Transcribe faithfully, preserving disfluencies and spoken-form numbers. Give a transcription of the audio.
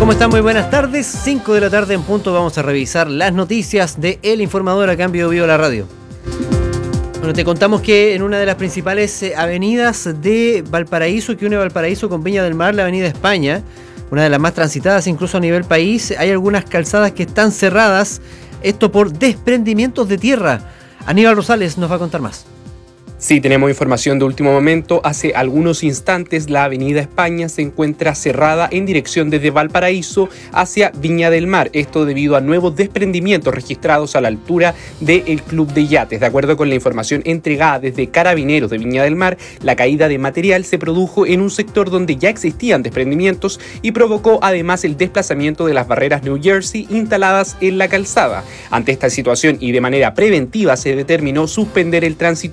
¿Cómo están? Muy buenas tardes. cinco de la tarde en punto vamos a revisar las noticias de El Informador acá en Bio Bio la radio. Bueno, te contamos que en una de las principales eh, avenidas de Valparaíso, que une Valparaíso con Viña del Mar, la avenida España, una de las más transitadas incluso a nivel país, hay algunas calzadas que están cerradas, esto por desprendimientos de tierra. Aníbal Rosales nos va a contar más. Sí, tenemos información de último momento. Hace algunos instantes la avenida España se encuentra cerrada en dirección desde Valparaíso hacia Viña del Mar. Esto debido a nuevos desprendimientos registrados a la altura del Club de Yates. De acuerdo con la información entregada desde Carabineros de Viña del Mar, la caída de material se produjo en un sector donde ya existían desprendimientos y provocó además el desplazamiento de las barreras New Jersey instaladas en la calzada. Ante esta situación y de manera preventiva se determinó suspender el tránsito